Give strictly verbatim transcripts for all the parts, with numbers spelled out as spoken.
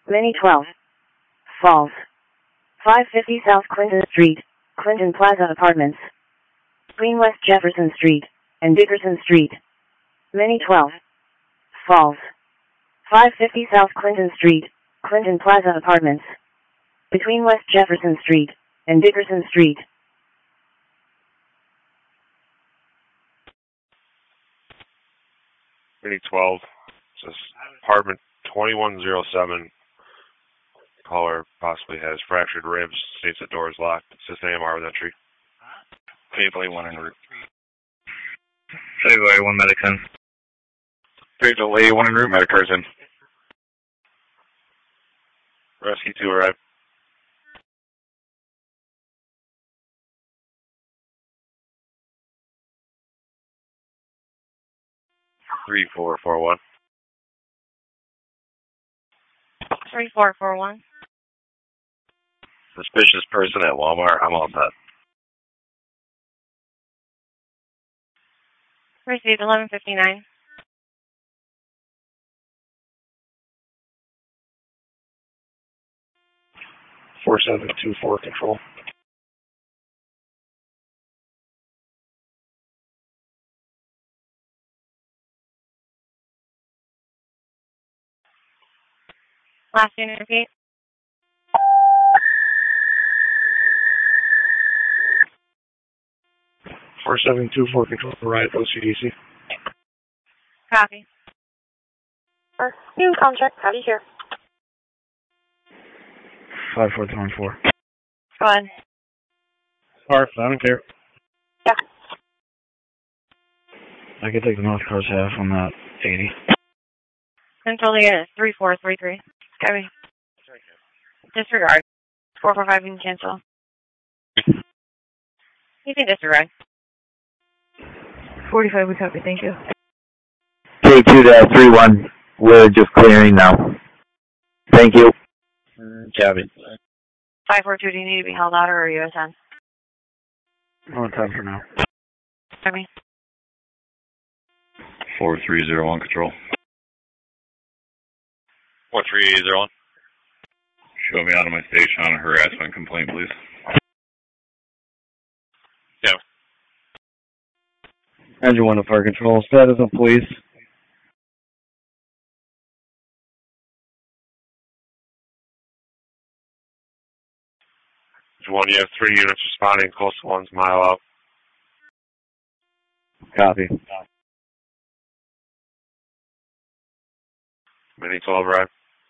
Mini twelve. Falls. five fifty South Clinton Street, Clinton Plaza Apartments. Between West Jefferson Street and Dickerson Street. Mini twelve. Falls. five fifty South Clinton Street, Clinton Plaza Apartments. Between West Jefferson Street and Dickerson Street. Mini twelve. Says apartment twenty-one oh seven. Caller possibly has fractured ribs. States the door is locked. Says A M R with entry. Faithfully one en route. Faithfully one medic in. Faithfully one en route, medic cars in. Rescue two arrive. Three four four one. Three four four one. Suspicious person at Walmart. I'm all set. Received eleven fifty-nine. Four seven two four control. Last unit repeat. Four seven two four control. Right at O C D C. Copy. Our new contract, howdy here. Five four two one four. Go ahead. Park, I don't care. Yeah. I can take the north car's half on that eighty. Control unit three four three three. Copy. Disregard. Four four five, you can cancel. You can disregard. forty-five, we copy, thank you. K two to three one, we're just clearing now. Thank you. Copy. five four two, do you need to be held out or are you U S N? On time for now. Copy. four three zero one control. One three zero one. Show me out of my station on a harassment complaint, please. Yeah. Engine one to fire control. Status of police. One, you have three units responding. Close to one's mile out. Copy. Mini twelve arrive.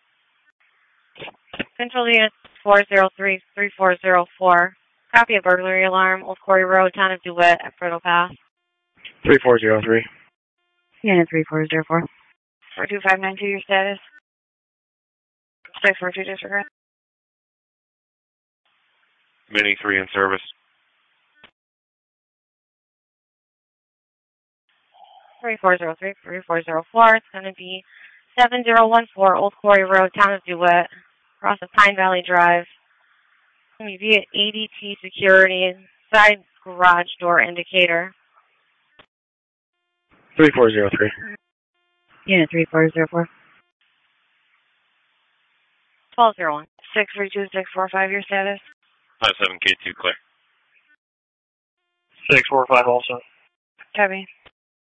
Control unit four zero three three four zero four. Copy a burglary alarm, Old Quarry Road, town of DeWitt, at Fertile Pass. three four zero three. Unit three four zero four. four two five nine two, your status. six four two, disregard. Mini three in service. three four zero three three four zero four. It's going to be seven zero one four Old Quarry Road, town of DeWitt, across of Pine Valley Drive. It's going to be via A D T security, side garage door indicator. three four zero three. Unit three four zero four. twelve zero one. six three two six four five, your status. five seven K two clear. six four five also. Copy.